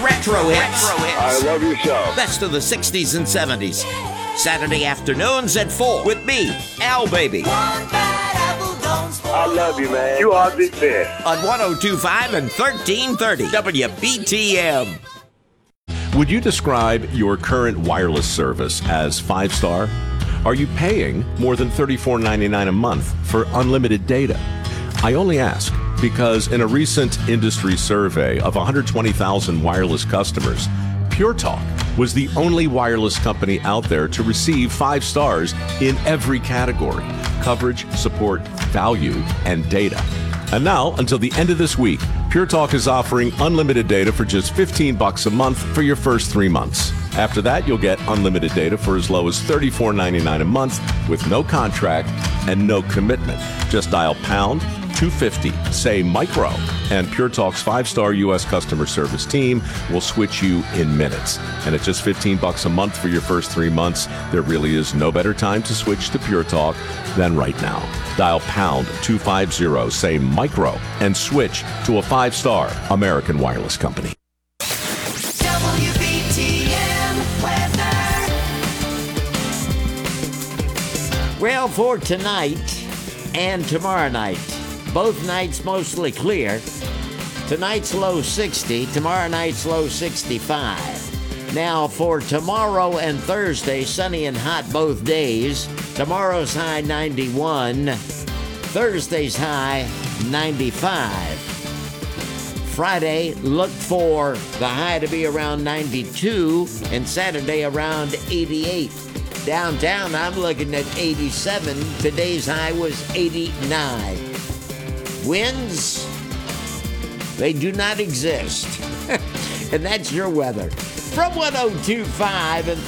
retro hits. I love your show. Best of the 60s and 70s. Saturday afternoons at 4 with me, Al Baby. I love you, man. You are the best. On 102.5 and 1330 WBTM. Would you describe your current wireless service as 5-star? Are you paying more than $34.99 a month for unlimited data? I only ask because in a recent industry survey of 120,000 wireless customers, Pure Talk was the only wireless company out there to receive 5 stars in every category: coverage, support, value, and data. And now, until the end of this week, Pure Talk is offering unlimited data for just $15 a month for your first 3 months. After that, you'll get unlimited data for as low as $34.99 a month with no contract and no commitment. Just dial pound 250, say micro, and Pure Talk's 5-star U.S. customer service team will switch you in minutes. And at just $15 a month for your first 3 months, there really is no better time to switch to Pure Talk than right now. Dial pound 250, say micro, and switch to a 5-star American wireless company. WBTM weather. Well, for tonight and tomorrow night, both nights mostly clear. Tonight's low 60, tomorrow night's low 65. Now for tomorrow and Thursday, sunny and hot both days. Tomorrow's high 91, Thursday's high 95. Friday, look for the high to be around 92 and Saturday around 88. Downtown, I'm looking at 87. Today's high was 89. Winds, they do not exist. And that's your weather. From 102.5 and